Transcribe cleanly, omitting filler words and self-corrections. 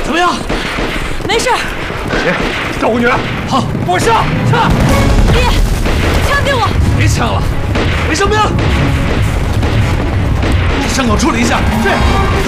怎么样？ 没事。 姐，照顾女儿。 好，我上，上。 爹，枪给我。 别枪了，卫生兵，伤口处理一下。是。